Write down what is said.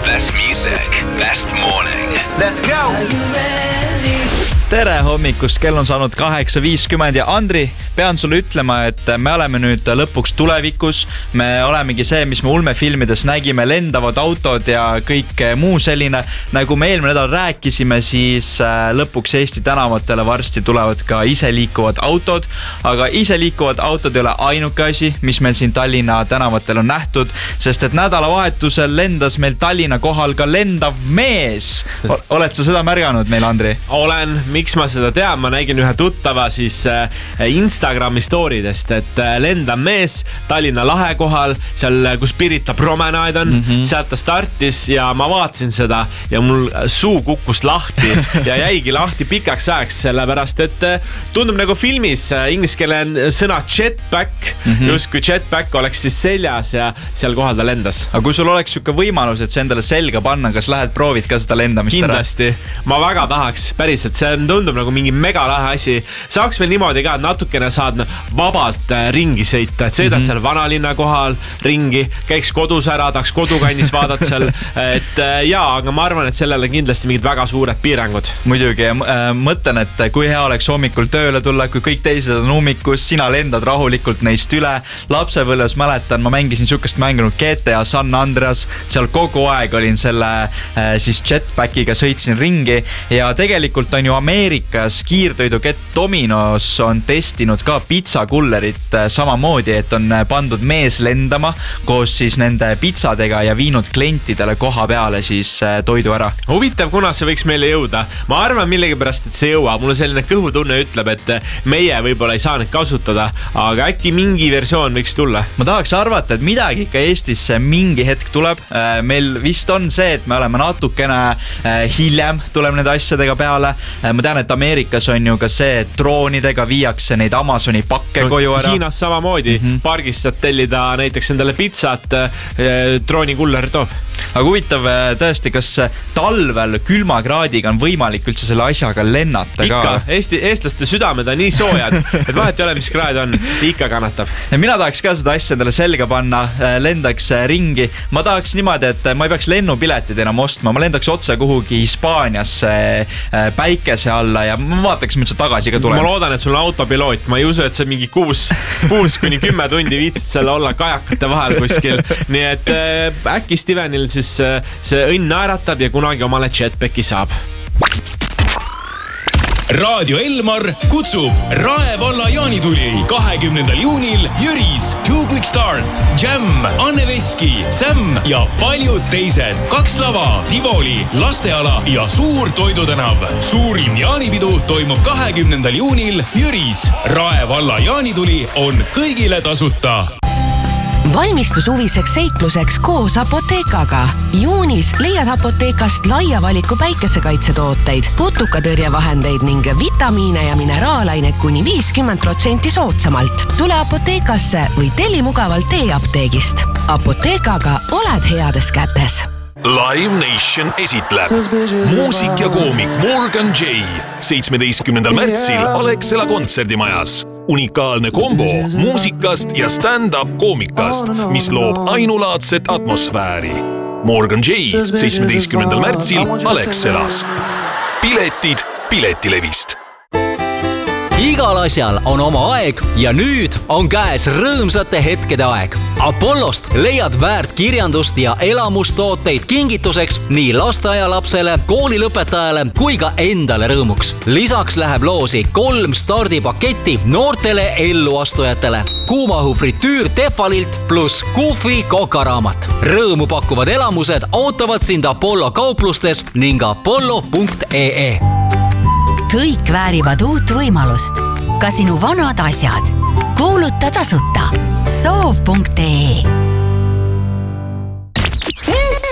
Best music, best morning. Let's go! Tere hommikust, kell on saanud 8.50 ja Andri, pean sulle ütlema, et me oleme nüüd lõpuks tulevikus. Me olemegi see, mis me ulmefilmides nägime, lendavad autod ja kõik muu selline. Nagu me eelmine nädal rääkisime, siis lõpuks Eesti tänavatele varsti tulevad ka iseliikuvad autod. Aga iseliikuvad autod ei ole ainuke asi, mis meil siin Tallinna tänavatel on nähtud, sest et nädalavahetusel lendas meil Tallinna kohal ka lendav mees. Oled sa seda märganud meil, Andri? Olen, miks ma seda tean, ma nägin ühe tuttava siis Instagrami storidest, et lendav mees Tallinna lahe kohal, seal kus Pirita promenaid on, sealt ta startis ja ma vaatasin seda ja mul suu kukkus lahti ja jäigi lahti pikaks ajaks, sellepärast et tundub nagu filmis ingliskeelne sõna jetpack, justkui jetpack oleks siis seljas ja seal kohal ta lendas. Aga kui sul oleks siuke võimalus, et see endale selga panna, kas lähed proovid ka seda lendamist kindlasti. Ma väga tahaks, päriselt, see tundub nagu mingi mega lahe asi. Saaks veel niimoodi ka, et natukene saad vabalt ringi sõita, et sõidad seal vanalinna kohal ringi, käiks kodus ära, tahaks kodukannis vaadata seal, et jaa, aga ma arvan, et sellele kindlasti mingid väga suured piirangud. Muidugi, mõtlen, et kui hea oleks hommikul tööle tulla, kui kõik teised on ummikus, sina lendad rahulikult neist üle. Lapsepõlves mäletan, ma mängisin sükast mänginud GTA San Andreas, seal kogu aeg olin selle siis jetpackiga sõitsin ringi ja tegelikult on ju Ameerikas kiirtoidukett Domino's on testinud ka pizzakullerit samamoodi, et on pandud mees lendama koos siis nende pizzadega ja viinud klientidele koha peale siis toidu ära. Huvitav, kuna see võiks meile jõuda. Ma arvan millegipärast, et see jõuab. Mul selline kõhutunne ütleb, et meie võib-olla ei saa neid kasutada, aga äkki mingi versioon võiks tulla. Ma tahaks arvata, et midagi ikka Eestisse mingi hetk tuleb. Meil vist on see, et me oleme natukene hiljem tuleb nende asjadega peale. Ma tean, et Ameerikas on ju ka see, et droonidega viiakse neid Amazoni pakke koju ära. Hiinas samamoodi. Pargist saad tellida näiteks endale pizzat, droonikuller toob. Aga huvitav tõesti, kas talvel külmakraadiga on võimalik üldse selle asjaga lennata ikka, ka? Eestlaste südamed on nii soojad, et vahet ei ole, mis kraad on, ikka kannatab. Ja mina tahaks ka seda asja endale selga panna, lendaks ringi. Ma tahaks niimoodi, et ma ei peaks lennupiletid enam ostma. Ma lendaks otse kuhugi Hispaaniasse päikese alla ja ma vaataks, mis tagasi ka tuleb. Ma loodan, et sul on autopiloot. Ma ei usu, et sa mingi 6-10 tundi viitsid seal olla kajakate vahel kuskil. Nii et äkki Stevenil siis see õnn naeratab ja kunagi omale jetpacki saab. Raadio Elmar kutsub Rae valla jaanituli 20. juunil Jüris, Too Quick Start, Jam, Anne Veski, Sam ja paljud teised. 2 lava, Tivoli, lasteala ja suur toidutänav. Suurim jaanipidu toimub 20. juunil Jüris. Rae valla jaanituli on kõigile tasuta. Valmistu suviseks seikluseks koos Apoteekaga. Juunis leiad Apoteekast laia valiku päikesekaitsetooteid, putukatõrjevahendeid ning vitamiine ja mineraalaineid kuni 50% soodsamalt. Tule Apoteekasse või telli mugavalt e-apteegist. Apoteekaga oled heades kätes. Live Nation esitleb muusik ja koomik Morgan J. 17. märtsil Alexela kontserdimajas. Unikaalne kombo muusikast ja stand-up koomikast, mis loob ainulaadset atmosfääri. Morgan J. 17. märtsil Alexelas. Piletid Piletilevist. Igal asjal on oma aeg ja nüüd on käes rõõmsate hetkede aeg. Apollost leiad väärt kirjandust ja elamustooteid kingituseks nii lasteaialapsele, koolilõpetajale kui ka endale rõõmuks. Lisaks läheb loosi 3 stardipaketti noortele elluastujatele. Kuumahu fritüür Tefalilt plus Kufi kokaraamat. Rõõmu pakkuvad elamused ootavad sind Apollo kauplustes ning apollo.ee. Kõik väärivad uut võimalust. Ka sinu vanad asjad. Kuuluta tasuta. Soov.ee